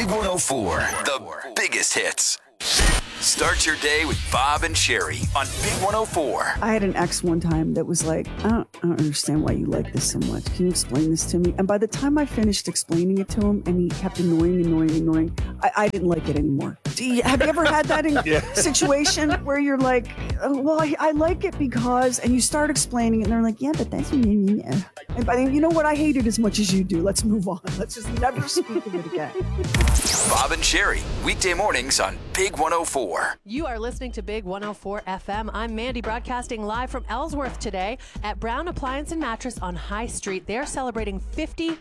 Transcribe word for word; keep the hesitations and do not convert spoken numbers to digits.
Big one oh four, the biggest hits. Start your day with Bob and Sherry on Big one oh four. I had an ex one time that was like, I don't, I don't understand why you like this so much. Can you explain this to me? And by the time I finished explaining it to him and he kept annoying, annoying, annoying, I, I didn't like it anymore. Do you, have you ever had that in yeah. situation where you're like, oh, well, I, I like it because, and you start explaining it and they're like, yeah, but that's, and by the you know what? I hate it as much as you do. Let's move on. Let's just never speak of it again. Bob and Sherry, weekday mornings on Big one oh four. You are listening to Big one oh four F M. I'm Mandy, broadcasting live from Ellsworth today at Brown Appliance and Mattress on High Street. They're celebrating fifty